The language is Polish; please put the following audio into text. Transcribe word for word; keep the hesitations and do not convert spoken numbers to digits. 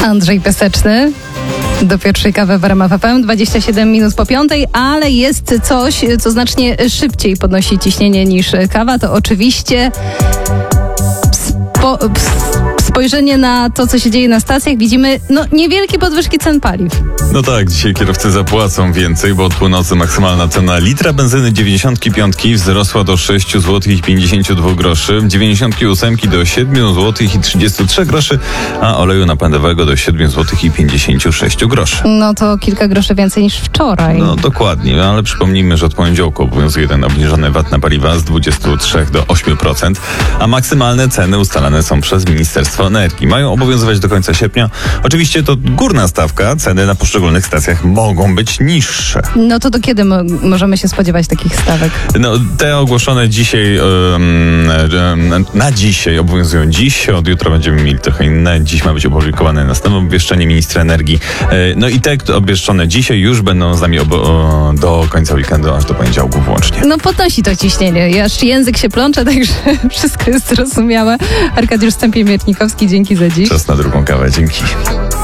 Andrzej Piaseczny do pierwszej kawy w R M F F M, dwadzieścia siedem minut po piątej, ale jest coś, co znacznie szybciej podnosi ciśnienie niż kawa, to oczywiście spo, spojrzenie na to, co się dzieje na stacjach. Widzimy no, niewielkie podwyżki cen paliw. No tak, dzisiaj kierowcy zapłacą więcej, bo od północy maksymalna cena litra benzyny dziewięćdziesiątki piątki wzrosła do sześć złotych i pięćdziesiąt dwa groszy, dziewięćdziesiątki osiem do siedem złotych i trzydzieści trzy groszy, a oleju napędowego do siedem złotych i pięćdziesiąt sześć groszy. No to kilka groszy więcej niż wczoraj. No dokładnie, ale przypomnijmy, że od poniedziałku obowiązuje ten obniżony V A T na paliwa z dwudziestu trzech do ośmiu procent, a maksymalne ceny ustalane są przez Ministerstwo Energii. Mają obowiązywać do końca sierpnia. Oczywiście to górna stawka, ceny na poszczególnych stacjach mogą być niższe. No to do kiedy mo- możemy się spodziewać takich stawek? No te ogłoszone dzisiaj, um, na dzisiaj obowiązują dziś, od jutra będziemy mieli trochę inne. Dziś ma być opublikowane następne obwieszczenie ministra energii. No i te obwieszczone dzisiaj już będą z nami obo- do końca weekendu, aż do poniedziałku włącznie. No podnosi to ciśnienie, aż język się plącze, także wszystko jest zrozumiałe. Arkadiusz Stępień-Miernikowski, dzięki za dziś. Czas na drugą kawę, dzięki.